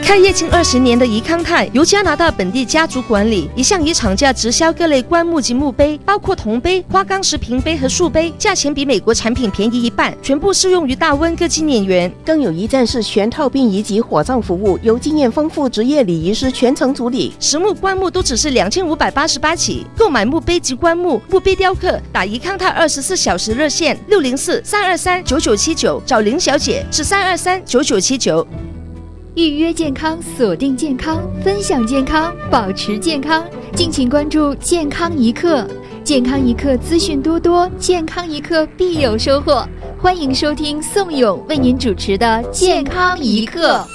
开业近20年的宜康泰由加拿大本地家族管理，一向以厂价直销各类棺木及墓碑，包括铜杯、花岗石瓶杯和塑杯，价钱比美国产品便宜一半，全部适用于大温各纪念园。 更有一站式全套殡仪及火葬服务，由经验丰富职业礼仪师全程处理。 实木棺木都只是2588起，购买墓碑及棺木、墓碑雕刻，打宜康泰24小时热线604-323-9979，找林小姐是323-9979。 预约健康，锁定健康，分享健康，保持健康。敬请关注健康一刻，健康一刻资讯多多，健康一刻必有收获。欢迎收听宋勇为您主持的健康一刻。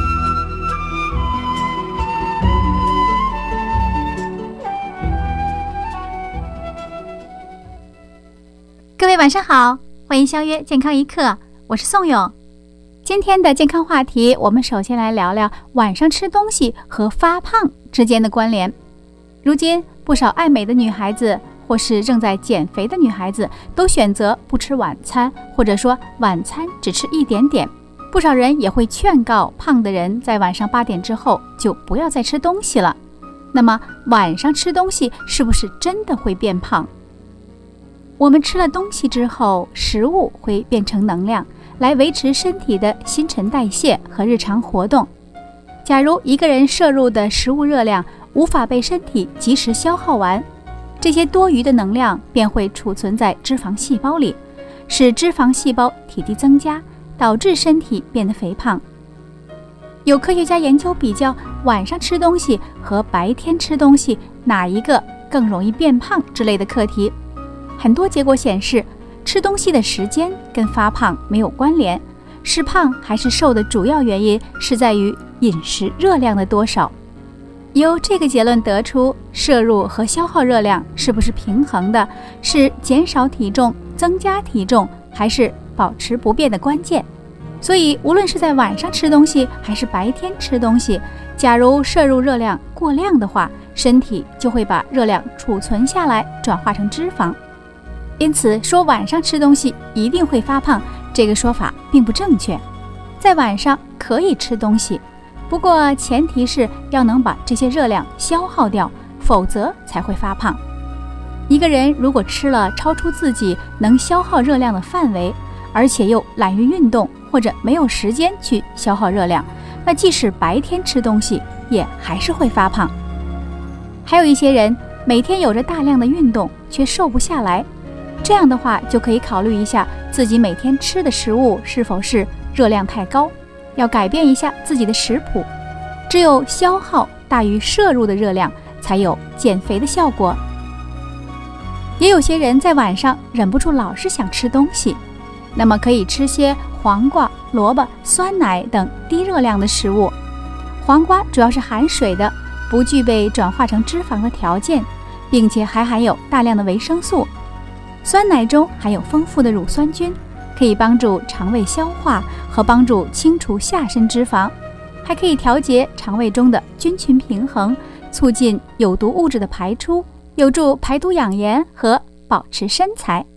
各位晚上好，欢迎相约健康一刻，我是宋勇。今天的健康话题，我们首先来聊聊晚上吃东西和发胖之间的关联。如今不少爱美的女孩子或是正在减肥的女孩子都选择不吃晚餐，或者说晚餐只吃一点点。不少人也会劝告胖的人在晚上8点之后就不要再吃东西了。那么晚上吃东西是不是真的会变胖？我们吃了东西之后，食物会变成能量，来维持身体的新陈代谢和日常活动。假如一个人摄入的食物热量无法被身体及时消耗完，这些多余的能量便会储存在脂肪细胞里，使脂肪细胞体积增加，导致身体变得肥胖。有科学家研究比较晚上吃东西和白天吃东西哪一个更容易变胖之类的课题，很多结果显示，吃东西的时间跟发胖没有关联，是胖还是瘦的主要原因是在于饮食热量的多少。由这个结论得出，摄入和消耗热量是不是平衡的，是减少体重、增加体重还是保持不变的关键。所以无论是在晚上吃东西还是白天吃东西，假如摄入热量过量的话，身体就会把热量储存下来，转化成脂肪。因此说晚上吃东西一定会发胖，这个说法并不正确。在晚上可以吃东西，不过前提是要能把这些热量消耗掉，否则才会发胖。一个人如果吃了超出自己能消耗热量的范围，而且又懒于运动或者没有时间去消耗热量，那即使白天吃东西也还是会发胖。还有一些人每天有着大量的运动却瘦不下来，这样的话就可以考虑一下自己每天吃的食物是否是热量太高，要改变一下自己的食谱。只有消耗大于摄入的热量，才有减肥的效果。也有些人在晚上忍不住老是想吃东西，那么可以吃些黄瓜、萝卜、酸奶等低热量的食物。黄瓜主要是含水的，不具备转化成脂肪的条件，并且还含有大量的维生素。酸奶中含有丰富的乳酸菌，可以帮助肠胃消化和帮助清除下身脂肪，还可以调节肠胃中的菌群平衡，促进有毒物质的排出，有助排毒养颜和保持身材。